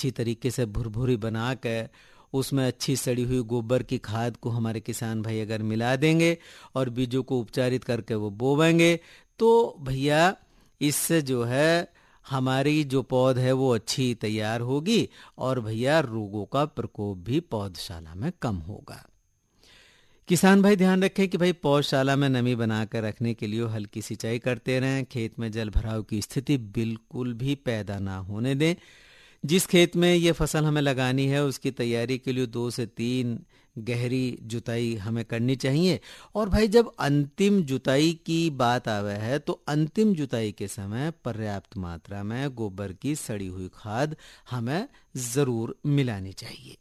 अच्छी तरीके से भुरभुरी बना कर उसमें अच्छी सड़ी हुई गोबर की खाद को हमारे किसान भाई अगर मिला देंगे और बीजों को उपचारित करके वो बोवेंगे तो भैया इससे जो है हमारी जो पौध है वो अच्छी तैयार होगी और भैया रोगों का प्रकोप भी पौधशाला में कम होगा। किसान भाई ध्यान रखें कि भाई पौधशाला में नमी बनाकर रखने के लिए हल्की सिंचाई करते रहें। खेत में जल भराव की स्थिति बिल्कुल भी पैदा ना होने दें। जिस खेत में ये फसल हमें लगानी है उसकी तैयारी के लिए 2 से 3 गहरी जुताई हमें करनी चाहिए। और भाई जब अंतिम जुताई की बात आवे है तो अंतिम जुताई के समय पर्याप्त मात्रा में गोबर की सड़ी हुई खाद हमें जरूर मिलानी चाहिए।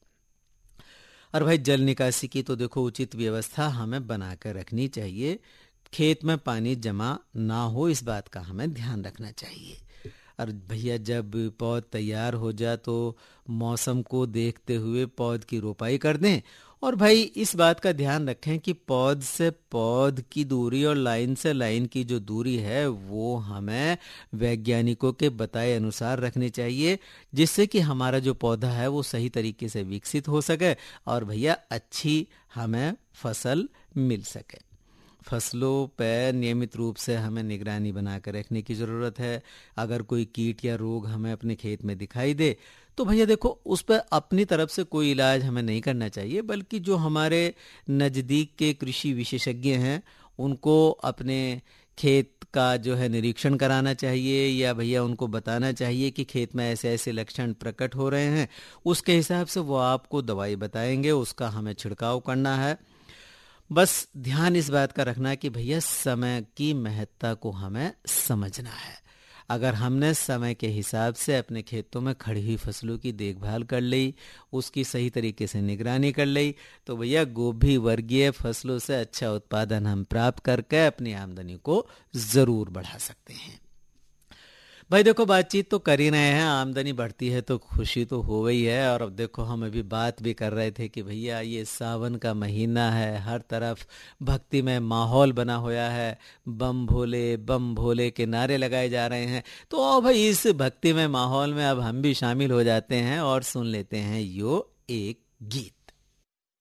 और भाई जल निकासी की तो देखो उचित व्यवस्था हमें बनाकर रखनी चाहिए। खेत में पानी जमा ना हो इस बात का हमें ध्यान रखना चाहिए। और भैया जब पौध तैयार हो जाए तो मौसम को देखते हुए पौध की रोपाई कर दें। और भाई इस बात का ध्यान रखें कि पौध से पौध की दूरी और लाइन से लाइन की जो दूरी है वो हमें वैज्ञानिकों के बताए अनुसार रखनी चाहिए, जिससे कि हमारा जो पौधा है वो सही तरीके से विकसित हो सके और भैया अच्छी हमें फसल मिल सके। फसलों पर नियमित रूप से हमें निगरानी बनाकर रखने की ज़रूरत है। अगर कोई कीट या रोग हमें अपने खेत में दिखाई दे तो भैया देखो उस पर अपनी तरफ से कोई इलाज हमें नहीं करना चाहिए, बल्कि जो हमारे नज़दीक के कृषि विशेषज्ञ हैं उनको अपने खेत का जो है निरीक्षण कराना चाहिए या भैया उनको बताना चाहिए कि खेत में ऐसे ऐसे लक्षण प्रकट हो रहे हैं। उसके हिसाब से वो आपको दवाई बताएंगे, उसका हमें छिड़काव करना है। बस ध्यान इस बात का रखना कि भैया समय की महत्ता को हमें समझना है। अगर हमने समय के हिसाब से अपने खेतों में खड़ी हुई फसलों की देखभाल कर ली, उसकी सही तरीके से निगरानी कर ली, तो भैया गोभी वर्गीय फसलों से अच्छा उत्पादन हम प्राप्त करके अपनी आमदनी को जरूर बढ़ा सकते हैं। भाई देखो बातचीत तो कर ही रहे हैं, आमदनी बढ़ती है तो खुशी तो हो गई है। और अब देखो हम अभी बात भी कर रहे थे कि भैया ये सावन का महीना है, हर तरफ भक्ति में माहौल बना हुआ है, बम भोले के नारे लगाए जा रहे हैं। तो आओ भाई इस भक्ति में माहौल में अब हम भी शामिल हो जाते हैं और सुन लेते हैं यो एक गीत।